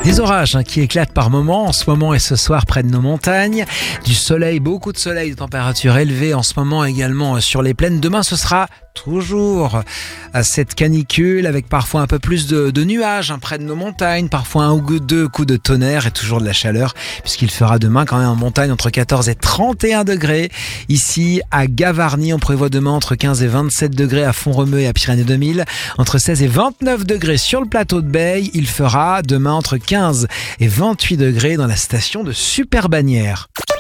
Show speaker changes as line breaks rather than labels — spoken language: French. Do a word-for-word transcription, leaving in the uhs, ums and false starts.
Des orages hein, qui éclatent par moments en ce moment et ce soir près de nos montagnes. Du soleil, beaucoup de soleil, de températures élevées en ce moment également sur les plaines. Demain, ce sera toujours à cette canicule avec parfois un peu plus de, de nuages hein, près de nos montagnes, parfois un ou deux coups de tonnerre et toujours de la chaleur puisqu'il fera demain quand même en montagne entre quatorze et trente et un degrés. Ici à Gavarnie, on prévoit demain entre quinze et vingt-sept degrés à Font-Romeu et à Pyrénées deux mille, entre seize et vingt-neuf degrés sur le plateau de Beille. Il fera demain entre quinze et vingt-huit degrés dans la station de Super-Bagnères.